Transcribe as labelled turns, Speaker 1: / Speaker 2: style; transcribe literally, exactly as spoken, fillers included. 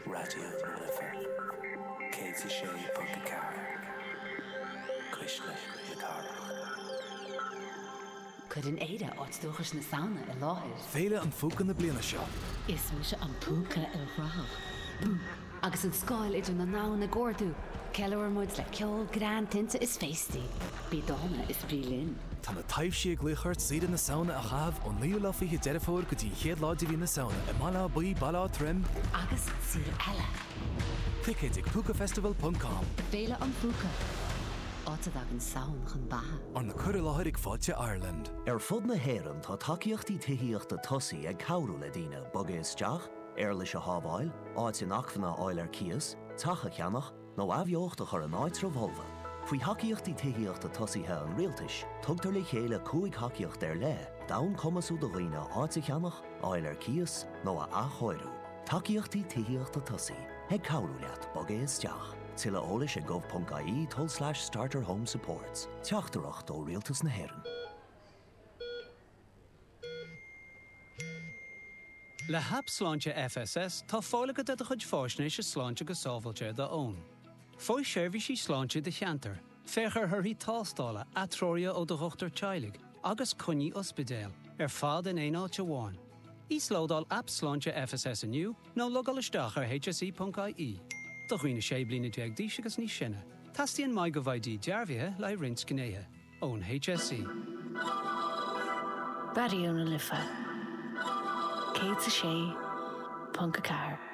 Speaker 1: Radio Liver. Katie Shea Punkacar. Krishna Yakara.
Speaker 2: Could an Ada outdoors na sauna a láthir.
Speaker 3: Féile an fúca na bliana seo.
Speaker 2: Is mu se an púca a rách. Bú, agus an scáil idir na ná na gordú. Ceilehar muid le ceol gran tinta is féistí. Bí dána is brílinn.
Speaker 3: Tá na taobh sí gluchart siad na sauna a chahabh ón líú lafií deirefóir go dtí chéad láidir hí na sauna i mala buí bala trim.
Speaker 2: Agus sir eile.
Speaker 3: Clic ag púcafestival dot com.
Speaker 2: Féile an púca. Áta dag an saun chun batha.
Speaker 3: Ar na cur láthir ag fáilte Ireland.
Speaker 4: Ar fud na héireann tá takeíochtaí tithiíochta tosaí ag cabhrú le daoine bogad isteach, ar leis a hábháil, áit in achfanna áil ar cias, tacha cheannach, nó abheochta chur an áit romholva. Faoi hacaíochtaí tithiíochta tosaithe an rialtais, tugtar le chéile cúig hacaíocht ar le, dain cumasú do dhaoine áit a cheannach, áil ar cias, nó a achóirú. Takeíochtaí tithiíochta tosaí, ag cabhrú leat bogad isteach. Tilla ólis a gov.ie tol slash starter home supports. Teachtarach dó rialtas na héireann.
Speaker 5: Le hap sláinte F S S tá fálacha de chuid fáisnéis is sláinte go sábhailte de ón. Fói seirbhí sí sláinte de cheantar, féchar thuirí tástála atrória ó do chuachtar teilig, agus cuní ospidéal, ar fád in éáilte bháin. Ís lódal app sláinte F S S aniu, nó logal isteach ar H S E dot I E. Do chuoine sé blina deag díos agus ní sinne. Tastíonn mai go bhaidí dearbhaithe le rins gnéithe. Ón H S E.
Speaker 6: Radio na Lifa. Katie Shea Punkacar.